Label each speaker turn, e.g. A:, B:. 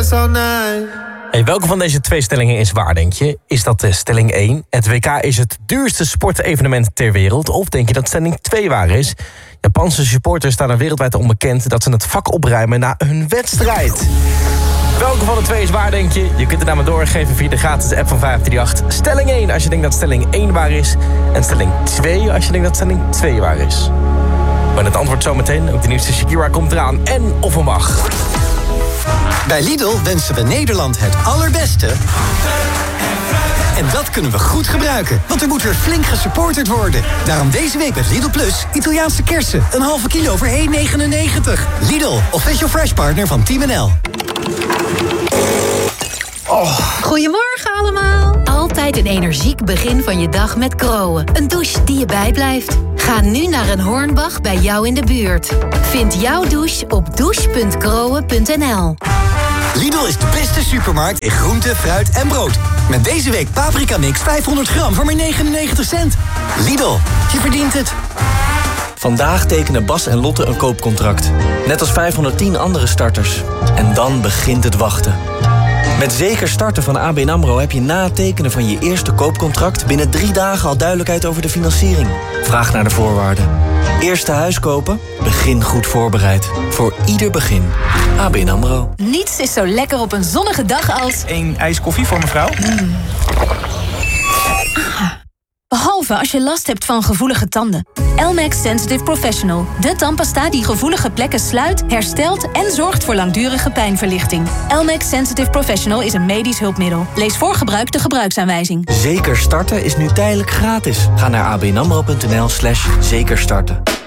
A: dance all night.
B: Hey, welke van deze twee stellingen is waar, denk je? Is dat stelling 1, het WK is het duurste sportevenement ter wereld? Of denk je dat stelling 2 waar is? Japanse supporters staan er wereldwijd onbekend dat ze het vak opruimen na hun wedstrijd. Welke van de twee is waar, denk je? Je kunt het naar me doorgeven via de gratis app van 538. Stelling 1 als je denkt dat stelling 1 waar is. En stelling 2 als je denkt dat stelling 2 waar is. Maar het antwoord zometeen. Ook de nieuwste Shakira komt eraan. En of er mag.
C: Bij Lidl wensen we Nederland het allerbeste. En dat kunnen we goed gebruiken, want er moet weer flink gesupporterd worden. Daarom deze week met Lidl Plus Italiaanse kersen. Een halve kilo voor €1,99. Lidl, official fresh partner van Team NL.
D: Goedemorgen allemaal. Altijd een energiek begin van je dag met Groen. Een douche die je bijblijft. Ga nu naar een Hornbach bij jou in de buurt. Vind jouw douche op douche.groen.nl.
C: Lidl is de beste supermarkt in groente, fruit en brood. Met deze week paprika mix 500 gram voor maar 99 cent. Lidl, je verdient het.
E: Vandaag tekenen Bas en Lotte een koopcontract. Net als 510 andere starters. En dan begint het wachten. Met Zeker Starten van ABN AMRO heb je na het tekenen van je eerste koopcontract binnen 3 dagen al duidelijkheid over de financiering. Vraag naar de voorwaarden. Eerste huis kopen? Begin goed voorbereid. Voor ieder begin. ABN AMRO.
F: Niets is zo lekker op een zonnige dag als...
G: 1 ijskoffie voor mevrouw.
F: Behalve als je last hebt van gevoelige tanden. Elmex Sensitive Professional. De tandpasta die gevoelige plekken sluit, herstelt en zorgt voor langdurige pijnverlichting. Elmex Sensitive Professional is een medisch hulpmiddel. Lees voor gebruik de gebruiksaanwijzing.
E: Zeker Starten is nu tijdelijk gratis. Ga naar abnamro.nl/zekerstarten.